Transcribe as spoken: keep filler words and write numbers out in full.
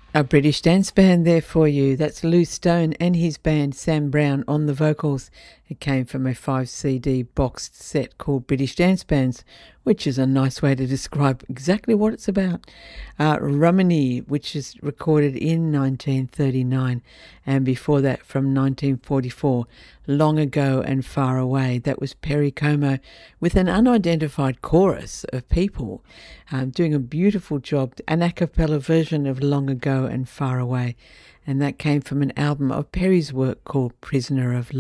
A British dance band there for you. That's Lou Stone and his band Sam Brown on the vocals. It came from a five C D boxed set called British Dance Bands, which is a nice way to describe exactly what it's about. Uh, Romany, which is recorded in nineteen thirty-nine, and before that from nineteen forty-four, Long Ago and Far Away. That was Perry Como with an unidentified chorus of people um, doing a beautiful job, an a cappella version of Long Ago and Far Away, and that came from an album of Perry's work called Prisoner of